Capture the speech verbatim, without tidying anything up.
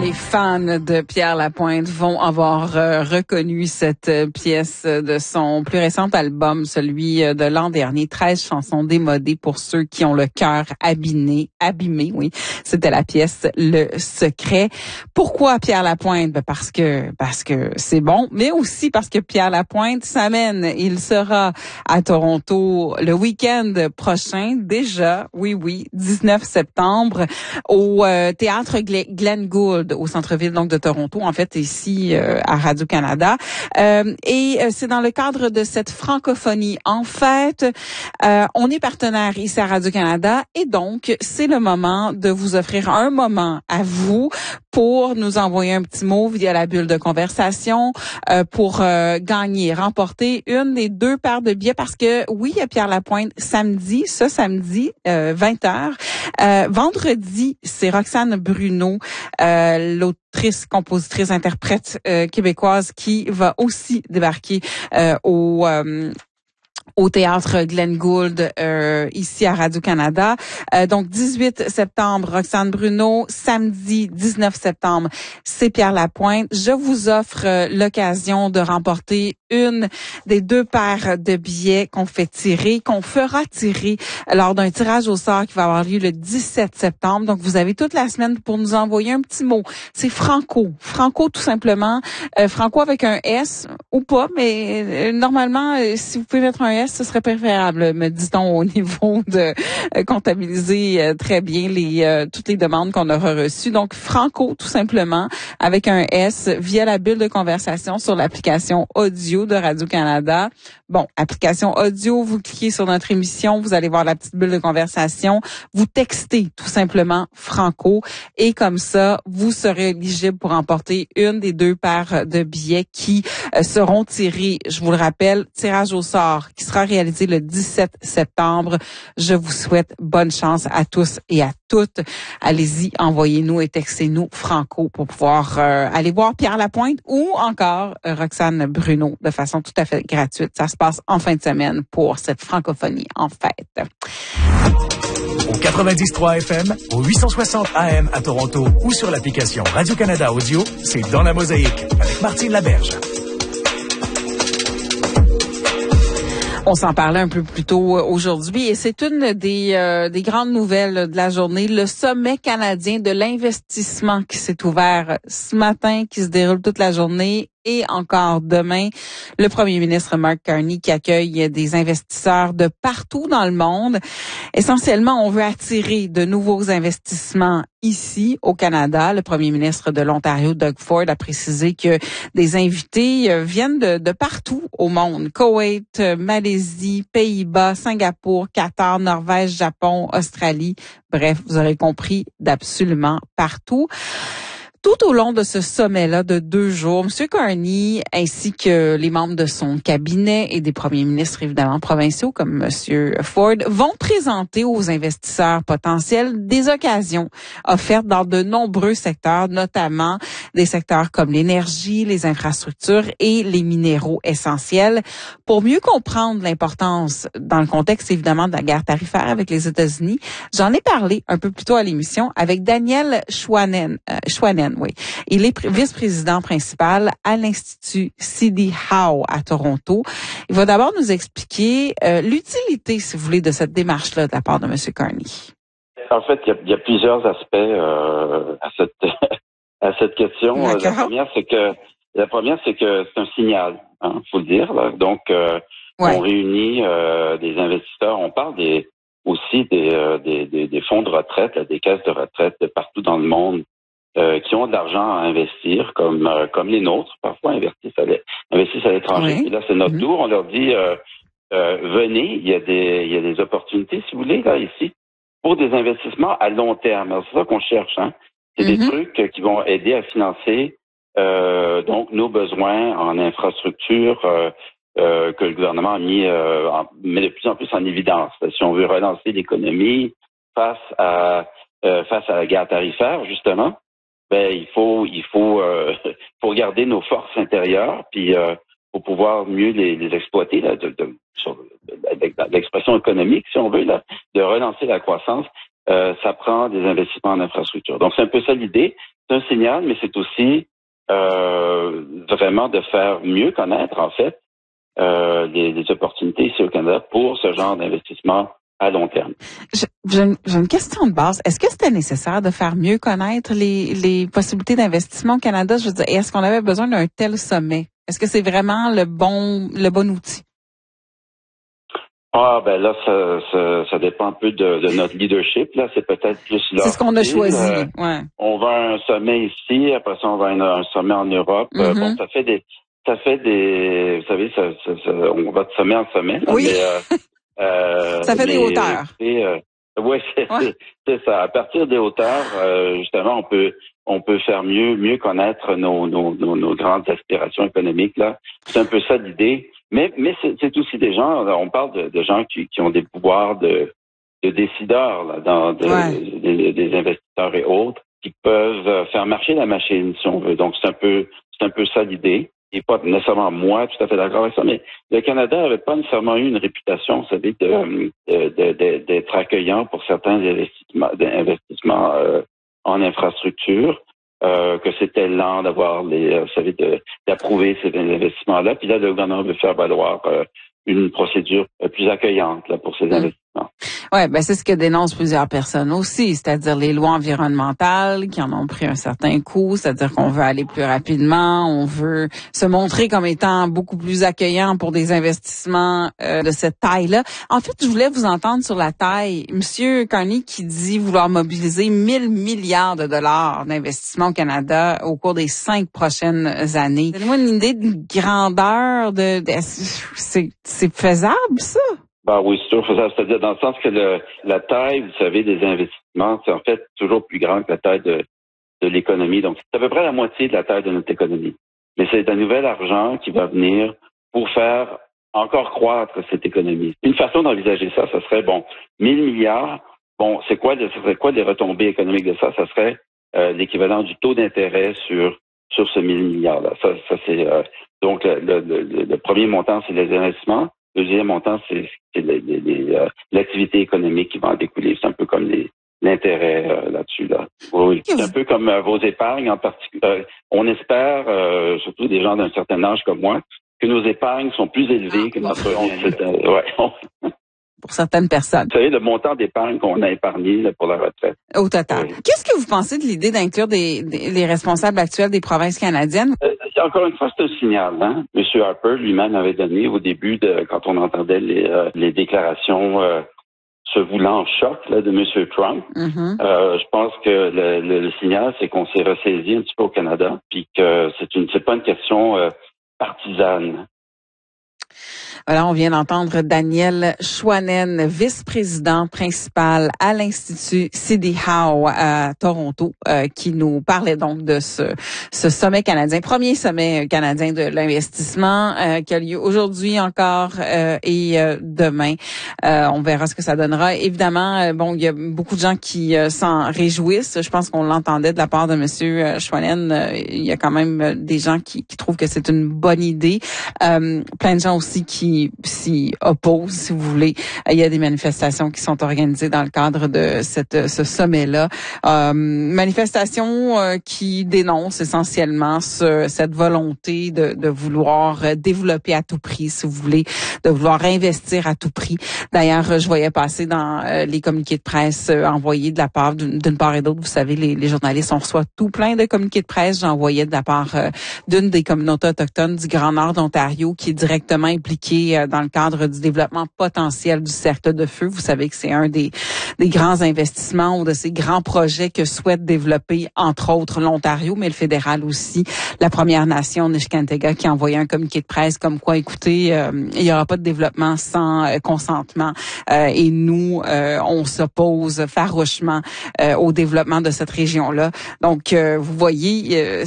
les fans de Pierre Lapointe vont avoir euh, reconnu cette euh, pièce de son plus récent album, celui de l'an dernier, treize chansons démodées pour ceux qui ont le cœur abîmé, abîmé, oui. C'était la pièce Le Secret. Pourquoi Pierre Lapointe? Ben parce que parce que c'est bon, mais aussi parce que Pierre Lapointe s'amène. Il sera à Toronto le week-end prochain, déjà, oui, oui, dix-neuf septembre, au euh, théâtre Glenn Gould, au centre-ville donc de Toronto, en fait, ici euh, à Radio-Canada. Euh, et euh, c'est dans le cadre de cette francophonie. En fait, euh, on est partenaire ici à Radio-Canada et donc, c'est le moment de vous offrir un moment à vous pour nous envoyer un petit mot via la bulle de conversation euh, pour euh, gagner, remporter une des deux paires de billets parce que, oui, il y a Pierre Lapointe samedi, ce samedi, euh, vingt heures. Euh, vendredi, c'est Roxane Bruno, euh, l'autrice, compositrice, interprète euh, québécoise qui va aussi débarquer euh, au... Euh, au théâtre Glenn Gould euh, ici à Radio-Canada. Euh, donc dix-huit septembre, Roxane Bruno. Samedi dix-neuf septembre, c'est Pierre Lapointe. Je vous offre euh, l'occasion de remporter une des deux paires de billets qu'on fait tirer, qu'on fera tirer lors d'un tirage au sort qui va avoir lieu le dix-sept septembre. Donc vous avez toute la semaine pour nous envoyer un petit mot. C'est Franco. Franco tout simplement. Euh, Franco avec un S ou pas, mais euh, normalement, euh, si vous pouvez mettre un S, ce serait préférable, me dit-on, au niveau de euh, comptabiliser euh, très bien les euh, toutes les demandes qu'on aura reçues. Donc, Franco, tout simplement, avec un S, via la bulle de conversation sur l'application audio de Radio-Canada. Bon, application audio, vous cliquez sur notre émission, vous allez voir la petite bulle de conversation, vous textez tout simplement Franco et comme ça, vous serez éligible pour emporter une des deux paires de billets qui euh, seront tirés, je vous le rappelle, tirage au sort qui sera réalisé le dix-sept septembre. Je vous souhaite bonne chance à tous et à toutes. Allez-y, envoyez-nous et textez-nous Franco pour pouvoir euh, aller voir Pierre Lapointe ou encore euh, Roxane Bruno de façon tout à fait gratuite. Ça se passe en fin de semaine pour cette francophonie en fête. Au quatre-vingt-dix point trois F M, au huit cent soixante A M à Toronto ou sur l'application Radio-Canada Audio, c'est Dans la Mosaïque avec Martine Laberge. On s'en parlait un peu plus tôt aujourd'hui et c'est une des euh, des grandes nouvelles de la journée, le sommet canadien de l'investissement qui s'est ouvert ce matin, qui se déroule toute la journée et encore demain. Le premier ministre Mark Carney qui accueille des investisseurs de partout dans le monde. Essentiellement, on veut attirer de nouveaux investissements ici au Canada. Le premier ministre de l'Ontario, Doug Ford, a précisé que des invités viennent de, de partout au monde. Koweït, Malaisie, Pays-Bas, Singapour, Qatar, Norvège, Japon, Australie. Bref, vous aurez compris, d'absolument partout. Tout au long de ce sommet-là de deux jours, M. Carney ainsi que les membres de son cabinet et des premiers ministres évidemment provinciaux comme M. Ford vont présenter aux investisseurs potentiels des occasions offertes dans de nombreux secteurs, notamment des secteurs comme l'énergie, les infrastructures et les minéraux essentiels. Pour mieux comprendre l'importance dans le contexte évidemment de la guerre tarifaire avec les États-Unis, j'en ai parlé un peu plus tôt à l'émission avec Daniel Schwanen. Euh, Schwanen Oui. Il est vice-président principal à l'Institut C D Howe à Toronto. Il va d'abord nous expliquer euh, l'utilité, si vous voulez, de cette démarche-là de la part de M. Carney. En fait, il y a, il y a plusieurs aspects euh, à cette à cette question. D'accord. La première, c'est que la première, c'est que c'est un signal, hein, faut le dire. Là. Donc, euh, ouais. on réunit euh, des investisseurs. On parle des aussi des, euh, des, des des fonds de retraite, là, des caisses de retraite de partout dans le monde. Euh, qui ont de l'argent à investir, comme euh, comme les nôtres, parfois investissent à investissent à l'étranger. Oui. Et là, c'est notre mm-hmm. tour. On leur dit euh, euh, venez, il y a des il y a des opportunités, si vous voulez, là ici, pour des investissements à long terme. Alors, c'est ça qu'on cherche, hein. C'est mm-hmm. des trucs qui vont aider à financer euh, donc nos besoins en infrastructure euh, euh, que le gouvernement a mis euh, en, met de plus en plus en évidence. Si on veut relancer l'économie face à euh, face à la guerre tarifaire, justement. Ben il faut il faut euh, faut regarder nos forces intérieures puis euh, pour pouvoir mieux les, les exploiter là, de, de, sur avec l'expression économique si on veut là, de relancer la croissance. Euh, ça prend des investissements en infrastructure. Donc c'est un peu ça l'idée. c'est un signal, mais c'est aussi euh, vraiment de faire mieux connaître, en fait, euh, les, les opportunités ici au Canada pour ce genre d'investissement à long terme. J'ai une, j'ai une question de base. Est-ce que c'était nécessaire de faire mieux connaître les, les possibilités d'investissement au Canada? Je veux dire, est-ce qu'on avait besoin d'un tel sommet? Est-ce que c'est vraiment le bon le bon outil? Ah ben là, ça, ça, ça dépend un peu de, de notre leadership. Là, c'est peut-être plus là. C'est ce qu'on a choisi. Euh, ouais. On va à un sommet ici, après ça, on va à un, un sommet en Europe. Mm-hmm. Euh, bon, ça fait des, ça fait des, vous savez, ça, ça, ça, on va de sommet en sommet. Là, oui. Mais, euh, euh, ça fait mais, des hauteurs. Et, euh, ouais, c'est, ouais. C'est, c'est ça. À partir des hauteurs, euh, justement, on peut, on peut faire mieux, mieux connaître nos, nos, nos, nos grandes aspirations économiques. Là, c'est un peu ça l'idée. Mais, mais c'est, c'est aussi des gens, on parle de, de gens qui, qui ont des pouvoirs de, de décideurs, là, dans de, ouais. des, des investisseurs et autres, qui peuvent faire marcher la machine, si on veut. Donc, c'est un peu, c'est un peu ça l'idée. Et pas nécessairement moi, tout à fait d'accord avec ça, mais le Canada n'avait pas nécessairement eu une réputation, vous savez, de, de, de, de, d'être accueillant pour certains investissements, d'investissements euh, en infrastructure. Euh, que c'était lent d'avoir les, euh, vous savez, de, d'approuver ces investissements-là. Puis là, le gouvernement veut faire valoir euh, une procédure plus accueillante là, pour ces mmh. investissements. Ouais, ben c'est ce que dénoncent plusieurs personnes aussi, c'est-à-dire les lois environnementales qui en ont pris un certain coup, c'est-à-dire qu'on veut aller plus rapidement, on veut se montrer comme étant beaucoup plus accueillant pour des investissements euh, de cette taille-là. En fait, je voulais vous entendre sur la taille. Monsieur Carney qui dit vouloir mobiliser mille milliards de dollars d'investissement au Canada au cours des cinq prochaines années. Donnez-moi une idée de grandeur de, de c'est, c'est faisable, ça? Ben oui, c'est toujours faisable. C'est-à-dire dans le sens que le, la taille, vous savez, des investissements, c'est en fait toujours plus grand que la taille de, de l'économie. Donc, c'est à peu près la moitié de la taille de notre économie. Mais c'est un nouvel argent qui va venir pour faire encore croître cette économie. Une façon d'envisager ça, ça serait, bon, mille milliards, bon, c'est quoi, ça serait quoi les retombées économiques de ça? Ça serait euh, l'équivalent du taux d'intérêt sur sur ce mille milliards-là. Ça, ça c'est euh, donc le, le, le, le premier montant, c'est les investissements. Le deuxième montant, c'est, c'est les, les, les, euh, l'activité économique qui va en découler. C'est un peu comme les, l'intérêt euh, là-dessus. Là. Oui, c'est un peu comme euh, vos épargnes en particulier. Euh, on espère, euh, surtout des gens d'un certain âge comme moi, que nos épargnes sont plus élevées ah, que notre... On, ouais, on, pour certaines personnes. Vous savez, le montant d'épargne qu'on a épargné là, pour la retraite. Au total. Oui. Qu'est-ce que vous pensez de l'idée d'inclure des, des, les responsables actuels des provinces canadiennes? Euh, encore une fois, c'est un signal. Hein? M. Harper lui-même avait donné au début, de quand on entendait les, euh, les déclarations euh, se voulant choc là, de M. Trump. Mm-hmm. Euh, je pense que le, le, le signal, c'est qu'on s'est ressaisi un petit peu au Canada, puis que c'est une, c'est pas une question euh, partisane. Voilà, on vient d'entendre Daniel Chouanen, vice-président principal à l'Institut Sidney Howe à Toronto, euh, qui nous parlait donc de ce, ce sommet canadien, premier sommet canadien de l'investissement euh, qui a lieu aujourd'hui encore euh, et euh, demain. Euh, on verra ce que ça donnera. Évidemment, euh, bon, il y a beaucoup de gens qui euh, s'en réjouissent. Je pense qu'on l'entendait de la part de Monsieur Chouanen. Euh, il y a quand même des gens qui, qui trouvent que c'est une bonne idée. Euh, plein de gens aussi qui s'y opposent, si vous voulez. Il y a des manifestations qui sont organisées dans le cadre de cette, ce sommet-là. Euh, manifestations euh, qui dénoncent essentiellement ce, cette volonté de, de vouloir développer à tout prix, si vous voulez, de vouloir investir à tout prix. D'ailleurs, je voyais passer dans euh, les communiqués de presse euh, envoyés de la part d'une, d'une part et d'autre. Vous savez, les, les journalistes, on reçoit tout plein de communiqués de presse. J'en voyais de la part euh, d'une des communautés autochtones du Grand Nord d'Ontario qui est directement impliquée dans le cadre du développement potentiel du cercle de feu. Vous savez que c'est un des, des grands investissements ou de ces grands projets que souhaite développer, entre autres, l'Ontario, mais le fédéral aussi. La Première Nation, Nishnawbe, qui a envoyé un communiqué de presse comme quoi, écoutez, euh, il n'y aura pas de développement sans euh, consentement. Euh, et nous, euh, on s'oppose farouchement euh, au développement de cette région-là. Donc, euh, vous voyez, euh,